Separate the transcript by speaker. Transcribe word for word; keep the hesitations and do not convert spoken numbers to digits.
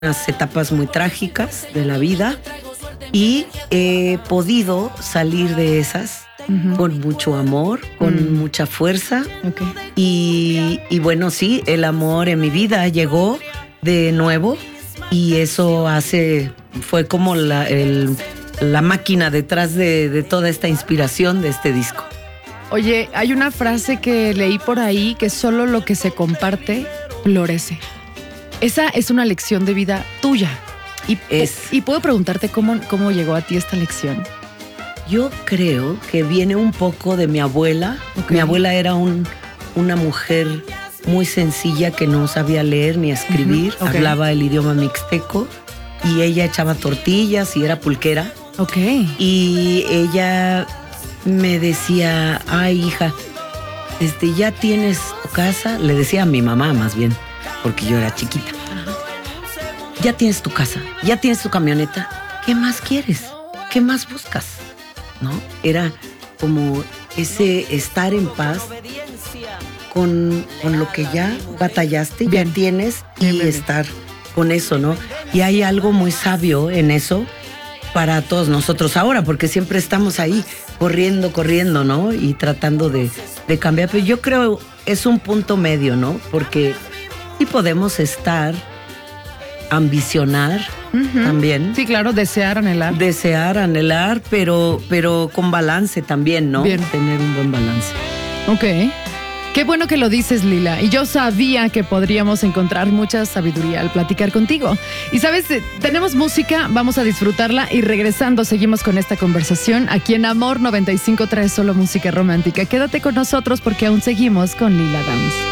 Speaker 1: unas etapas muy trágicas de la vida y he podido salir de esas uh-huh. con mucho amor, con uh-huh. mucha fuerza.
Speaker 2: Okay.
Speaker 1: Y, y bueno, sí, el amor en mi vida llegó de nuevo y eso hace, fue como la, el, la máquina detrás de, de toda esta inspiración de este disco.
Speaker 2: Oye, hay una frase que leí por ahí que solo lo que se comparte florece. Esa es una lección de vida tuya. Y,
Speaker 1: es.
Speaker 2: y puedo preguntarte cómo, cómo llegó a ti esta lección.
Speaker 1: Yo creo que viene un poco de mi abuela. Okay. Mi abuela era un, una mujer muy sencilla que no sabía leer ni escribir. Uh-huh. Okay. Hablaba el idioma mixteco y ella echaba tortillas y era pulquera.
Speaker 2: Okay.
Speaker 1: Y ella me decía, ay, hija, este, ya tienes tu casa. Le decía a mi mamá más bien, porque yo era chiquita. Ajá. Ya tienes tu casa, ya tienes tu camioneta. ¿Qué más quieres? ¿Qué más buscas? ¿No? Era como ese estar en paz con, con lo que ya batallaste, bien. Ya tienes bien, y bien. Estar con eso, ¿no? Y hay algo muy sabio en eso para todos nosotros ahora, porque siempre estamos ahí corriendo, corriendo, ¿no? Y tratando de, de cambiar. Pero yo creo es un punto medio, ¿no? Porque sí podemos estar, ambicionar uh-huh. también.
Speaker 2: Sí, claro, desear, anhelar.
Speaker 1: Desear, anhelar, pero, pero con balance también, ¿no?
Speaker 2: Bien.
Speaker 1: Tener un buen balance.
Speaker 2: Ok. Qué bueno que lo dices, Lila. Y yo sabía que podríamos encontrar mucha sabiduría al platicar contigo. Y sabes, tenemos música, vamos a disfrutarla y regresando seguimos con esta conversación aquí en Amor noventa y cinco punto tres, solo música romántica. Quédate con nosotros porque aún seguimos con Lila Downs.